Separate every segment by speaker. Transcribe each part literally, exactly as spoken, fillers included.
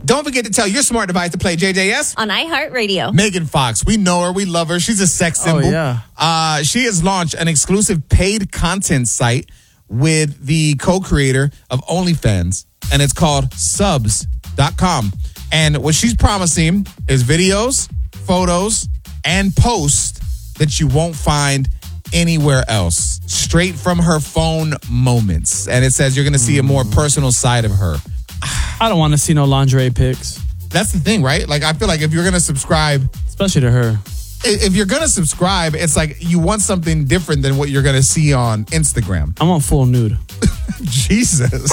Speaker 1: Don't forget to tell your smart device to play J J S
Speaker 2: on iHeartRadio.
Speaker 1: Megan Fox, we know her, we love her. She's a sex symbol.
Speaker 3: Oh, yeah.
Speaker 1: Uh, she has launched an exclusive paid content site with the co-creator of OnlyFans, and it's called subs dot com. And what she's promising is videos, photos, and posts that you won't find anywhere else. Straight from her phone moments. And it says you're going to see a more personal side of her.
Speaker 3: I don't want to see no lingerie pics.
Speaker 1: That's the thing, right? Like, I feel like if you're going to subscribe,
Speaker 3: especially to her,
Speaker 1: if you're going to subscribe, it's like you want something different than what you're going to see on Instagram.
Speaker 3: I want full nude.
Speaker 1: Jesus.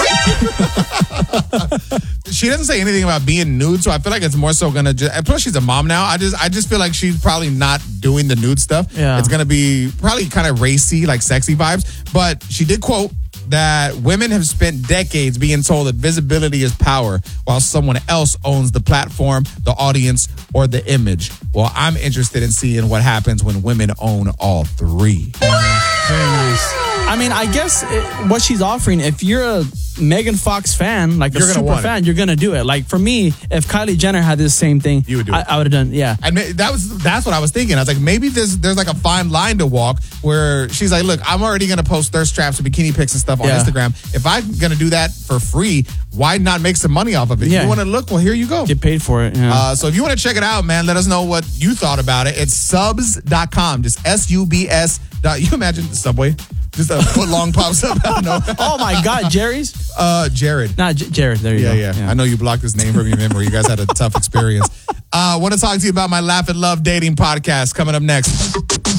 Speaker 1: She doesn't say anything about being nude, so I feel like it's more so going to just, plus she's a mom now. I just I just feel like she's probably not doing the nude stuff.
Speaker 3: Yeah.
Speaker 1: It's going to be probably kind of racy, like sexy vibes. But she did quote that women have spent decades being told that visibility is power while someone else owns the platform, the audience, or the image. Well, I'm interested in seeing what happens when women own all three.
Speaker 3: Very nice. I mean, I guess it, what she's offering, if you're a Megan Fox fan, like a
Speaker 1: You're gonna
Speaker 3: super
Speaker 1: want
Speaker 3: fan,
Speaker 1: it.
Speaker 3: you're going to do it. Like for me, if Kylie Jenner had this same thing,
Speaker 1: You would do
Speaker 3: I,
Speaker 1: it.
Speaker 3: I would have done, yeah.
Speaker 1: And that was that's what I was thinking. I was like, maybe there's there's like a fine line to walk where she's like, look, I'm already gonna post thirst traps and bikini pics and stuff on
Speaker 3: Yeah.
Speaker 1: Instagram. If I'm gonna do that for free, why not make some money off of it?
Speaker 3: Yeah.
Speaker 1: You want to look? Well, here you go.
Speaker 3: Get paid for it. Yeah.
Speaker 1: Uh, so if you want to check it out, man, let us know what you thought about it. It's subs dot com. Just S U B S. Dot, you imagine the Subway? Just a foot long pops up. I don't know.
Speaker 3: Oh my God, Jerry's?
Speaker 1: Uh, Jared.
Speaker 3: Nah, J- Jared. There you
Speaker 1: Yeah,
Speaker 3: go.
Speaker 1: yeah, I know you blocked his name from your memory. You guys had a tough experience. I uh, want to talk to you about my Laugh and Love dating podcast coming up next.